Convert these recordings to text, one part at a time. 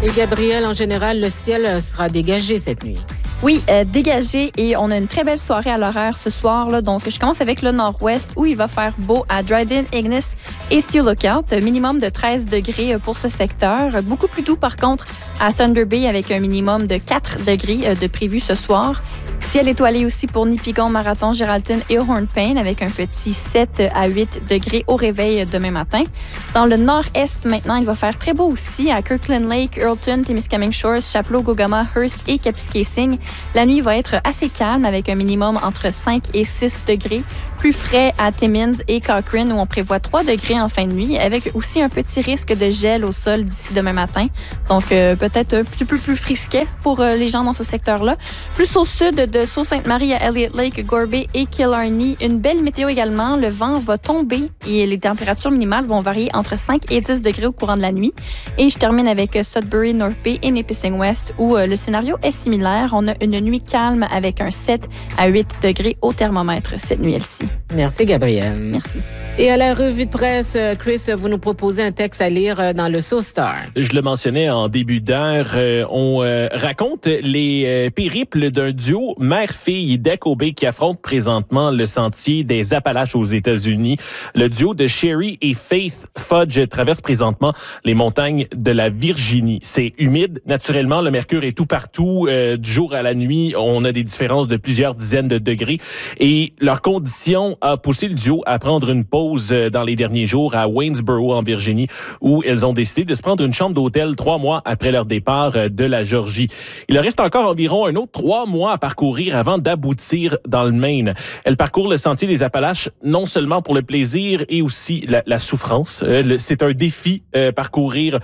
Et Gabrielle, en général, le ciel sera dégagé cette nuit. Oui, dégagé et on a une très belle soirée à l'horaire ce soir. Là. Donc, je commence avec le nord-ouest où il va faire beau à Dryden, Ignis et Sea Lookout. Minimum de 13 degrés pour ce secteur. Beaucoup plus doux, par contre, à Thunder Bay avec un minimum de 4 degrés de prévu ce soir. Ciel étoilé aussi pour Nipigon, Marathon, Geraldton et Hornpain avec un petit 7 à 8 degrés au réveil demain matin. Dans le nord-est, maintenant, il va faire très beau aussi à Kirkland Lake, Earlton, Témiscamingue Shores, Chapleau, Gogama, Hearst et Kapuskasing. La nuit va être assez calme avec un minimum entre 5 et 6 degrés. Plus frais à Timmins et Cochrane où on prévoit 3 degrés en fin de nuit avec aussi un petit risque de gel au sol d'ici demain matin. Donc, peut-être un petit peu plus frisquet pour les gens dans ce secteur-là. Plus au sud de Sault-Sainte-Marie à Elliott Lake, Gorbey et Killarney. Une belle météo également. Le vent va tomber et les températures minimales vont varier entre 5 et 10 degrés au courant de la nuit. Et je termine avec Sudbury, North Bay et Nipissing West où le scénario est similaire. On a une nuit calme avec un 7 à 8 degrés au thermomètre cette nuit-ci. Merci, Gabrielle. Merci. Et à la revue de presse, Chris, vous nous proposez un texte à lire dans le Soul Star. Je le mentionnais en début d'heure. On raconte les périples d'un duo mère-fille d'Echo-Bay qui affronte présentement le sentier des Appalaches aux États-Unis. Le duo de Sherry et Faith Fudge traverse présentement les montagnes de la Virginie. C'est humide. Naturellement, le mercure est tout partout. Du jour à la nuit, on a des différences de plusieurs dizaines de degrés. Et leur condition a poussé le duo à prendre une pause dans les derniers jours à Waynesboro, en Virginie, où elles ont décidé de se prendre une chambre d'hôtel 3 mois après leur départ de la Géorgie. Il leur reste encore environ un autre 3 mois à parcourir avant d'aboutir dans le Maine. Elles parcourent le sentier des Appalaches non seulement pour le plaisir et aussi la souffrance. C'est un défi parcourir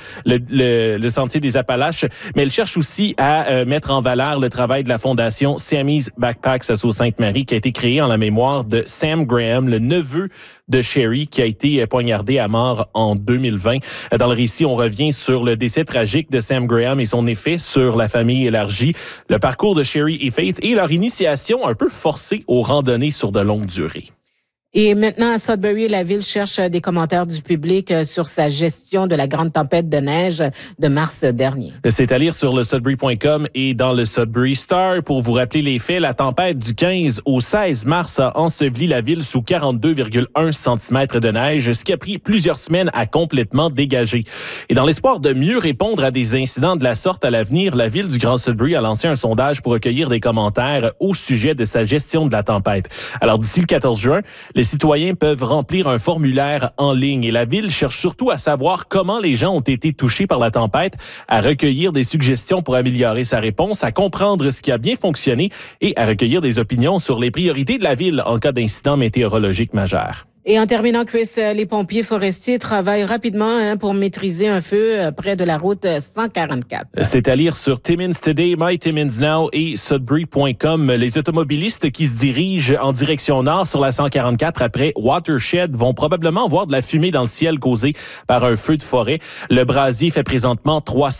le sentier des Appalaches, mais elles cherchent aussi à mettre en valeur le travail de la fondation Sammy's Backpacks à Sault-Sainte-Marie qui a été créée en la mémoire de Sam Graham, le neveu de Sherry, qui a été poignardé à mort en 2020. Dans le récit, on revient sur le décès tragique de Sam Graham et son effet sur la famille élargie, le parcours de Sherry et Faith et leur initiation un peu forcée aux randonnées sur de longues durées. Et maintenant, à Sudbury, la ville cherche des commentaires du public sur sa gestion de la grande tempête de neige de mars dernier. C'est à lire sur le Sudbury.com et dans le Sudbury Star. Pour vous rappeler les faits, la tempête du 15 au 16 mars a enseveli la ville sous 42,1 cm de neige, ce qui a pris plusieurs semaines à complètement dégager. Et dans l'espoir de mieux répondre à des incidents de la sorte à l'avenir, la ville du Grand Sudbury a lancé un sondage pour recueillir des commentaires au sujet de sa gestion de la tempête. Alors d'ici le 14 juin, les citoyens peuvent remplir un formulaire en ligne et la ville cherche surtout à savoir comment les gens ont été touchés par la tempête, à recueillir des suggestions pour améliorer sa réponse, à comprendre ce qui a bien fonctionné et à recueillir des opinions sur les priorités de la ville en cas d'incident météorologique majeur. Et en terminant, Chris, les pompiers forestiers travaillent rapidement pour maîtriser un feu près de la route 144. C'est à lire sur Timmins Today, My Timmins Now et Sudbury.com. Les automobilistes qui se dirigent en direction nord sur la 144 après Watershed vont probablement voir de la fumée dans le ciel causée par un feu de forêt. Le brasier fait présentement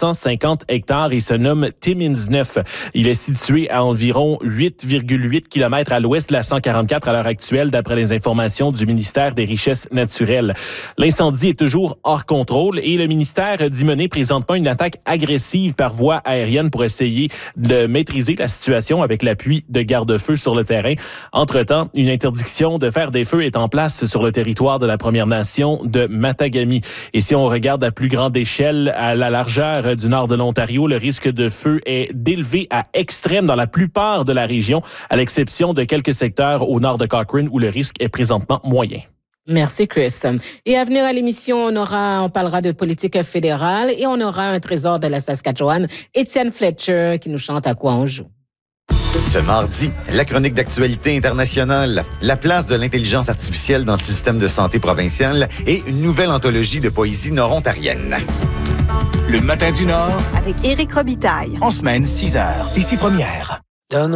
350 hectares et se nomme Timmins 9. Il est situé à environ 8,8 km à l'ouest de la 144 à l'heure actuelle, d'après les informations du ministère des Richesses naturelles. L'incendie est toujours hors contrôle et le ministère dit mener présentement une attaque agressive par voie aérienne pour essayer de maîtriser la situation avec l'appui de garde-feux sur le terrain. Entre-temps, une interdiction de faire des feux est en place sur le territoire de la Première Nation de Matagami. Et si on regarde à plus grande échelle, à la largeur du nord de l'Ontario, le risque de feu est d'élevé à extrême dans la plupart de la région, à l'exception de quelques secteurs au nord de Cochrane où le risque est présentement moyen. Merci, Chris. Et à venir à l'émission, on parlera de politique fédérale et on aura un trésor de la Saskatchewan, Étienne Fletcher, qui nous chante À quoi on joue. Ce mardi, la chronique d'actualité internationale, la place de l'intelligence artificielle dans le système de santé provincial et une nouvelle anthologie de poésie nord-ontarienne. Le Matin du Nord avec Éric Robitaille. En semaine 6h, ici Première.